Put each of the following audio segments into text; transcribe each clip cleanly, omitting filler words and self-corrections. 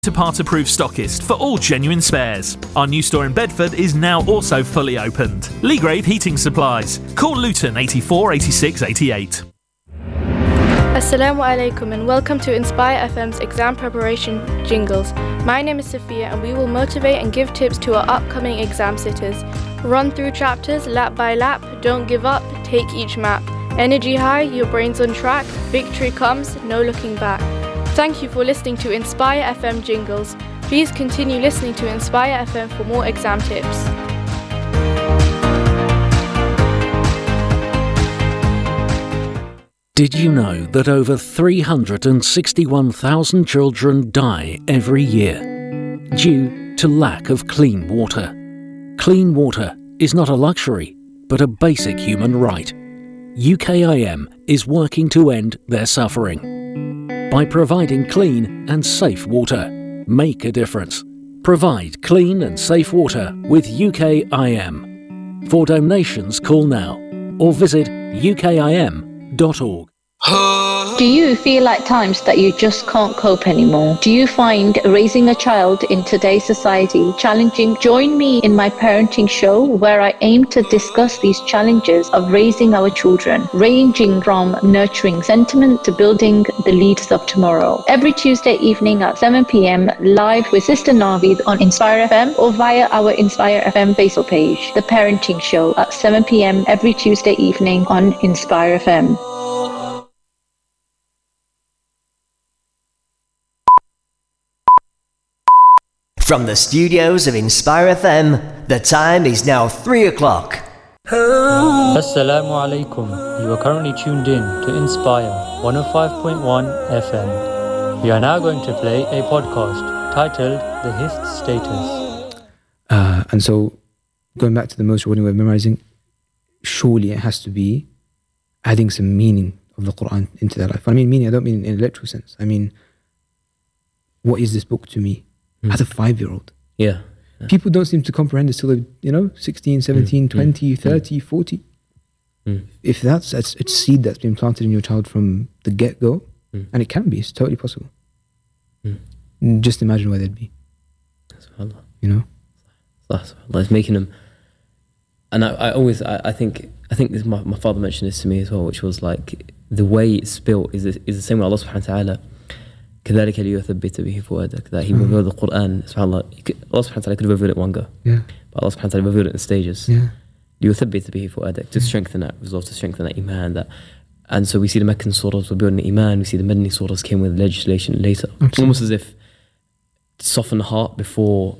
Part approved stockist for all genuine spares. Our new store in Bedford is now also fully opened. Leagrave Heating Supplies. Call Luton 84 86 88. Assalamu alaikum and welcome to Inspire FM's exam preparation jingles. My name is Sophia and we will motivate and give tips to our upcoming exam sitters. Run through chapters lap by lap, don't give up, take each map. Energy high, your brain's on track, victory comes, no looking back. Thank you for listening to Inspire FM jingles. Please continue listening to Inspire FM for more exam tips. Did you know that over 361,000 children die every year due to lack of clean water? Clean water is not a luxury, but a basic human right. UKIM is working to end their suffering. By providing clean and safe water, make a difference. Provide clean and safe water with UKIM. For donations, call now or visit ukim.org. Do you feel at times that you just can't cope anymore? Do you find raising a child in today's society challenging? Join me in my parenting show where I aim to discuss these challenges of raising our children, ranging from nurturing sentiment to building the leaders of tomorrow. Every Tuesday evening at 7 p.m. live with Sister Naveed on Inspire FM or via our Inspire FM Facebook page. The parenting show at 7 p.m. every Tuesday evening on Inspire FM. From the studios of Inspire FM, the time is now 3 o'clock. Assalamu alaikum. You are currently tuned in to Inspire 105.1 FM. We are now going to play a podcast titled The Hifz Status. And so, going back to the most rewarding way of memorizing, surely it has to be adding some meaning of the Quran into their life. When I mean meaning, I don't mean in a literal sense. I mean, what is this book to me? As a 5-year-old. Yeah. People don't seem to comprehend this till they're, 16, 17, 20, 30, 40. If that's a seed that's been planted in your child from the get-go, and it can be, it's totally possible. Just imagine where they'd be. SubhanAllah. SubhanAllah, it's making them. And I think this, my father mentioned this to me as well, which was like the way it's built is the same way Allah subhanahu wa ta'ala كذلك ليثبت به فؤادك, that he revealed the Quran. SubhanAllah, Allah subhanahu wa ta'ala could have revealed it one go. Yeah. But Allah subhanahu wa ta'ala revealed it in stages. Yeah. ليثبت به فؤادك, to strengthen that resolve, to strengthen that iman. And so we see the Meccan surahs were building iman, we see the Madani surahs came with legislation later. Absolutely. Almost as if to soften the heart before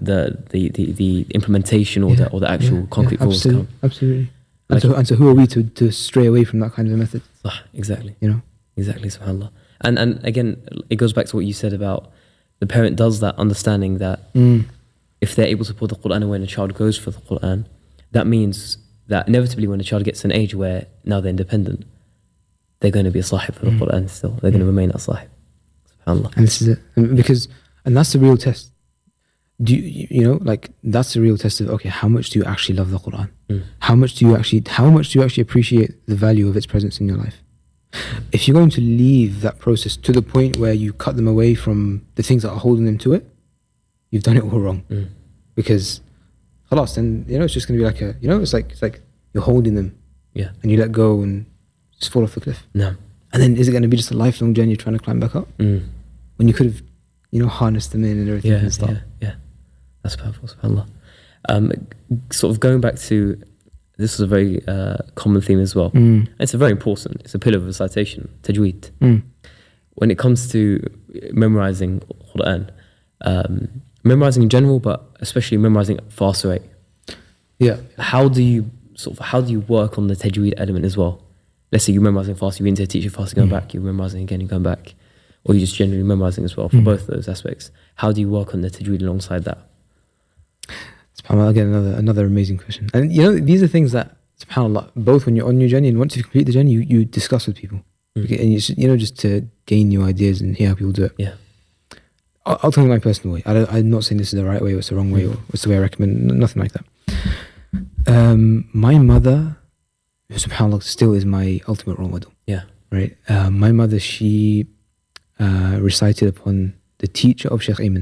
the implementation or the actual concrete rules come. Absolutely. And so who are we to stray away from that kind of a method? Exactly. Exactly, SubhanAllah. And again, it goes back to what you said about the parent does that understanding that if they're able to pull the Quran away when a child goes for the Quran, that means that inevitably when a child gets to an age where now they're independent, they're going to be a sahib for the Quran still. They're going to remain a sahib. SubhanAllah. And this is it. And that's the real test. Do that's the real test of, okay, how much do you actually love the Quran? How much do you actually appreciate the value of its presence in your life? If you're going to leave that process to the point where you cut them away from the things that are holding them to it, you've done it all wrong. Because khalas, then it's just going to be like it's like you're holding them, and you let go and just fall off the cliff. No. And then is it going to be just a lifelong journey trying to climb back up? When you could have harnessed them in and everything and stuff. Yeah, that's powerful. SubhanAllah. Sort of going back to, this is a very common theme as well. It's a very important, it's a pillar of recitation, tajweed. When it comes to memorizing Quran, memorizing in general, but especially memorizing at faster rate. Yeah. How do you work on the tajweed element as well? Let's say you're memorizing fast, you're into a teacher fast, you're going back, you're memorizing again, you're going back. Or you're just generally memorizing as well, for both of those aspects. How do you work on the tajweed alongside that? SubhanAllah, again, another amazing question. And these are things that, SubhanAllah, both when you're on your journey and once you complete the journey, you discuss with people. And just to gain new ideas and hear how people do it. Yeah. I'll tell you my personal way. I'm not saying this is the right way or it's the wrong way or it's the way I recommend, nothing like that. My mother, who SubhanAllah still is my ultimate role model. Yeah. Right? My mother, she recited upon the teacher of Sheikh Ayman.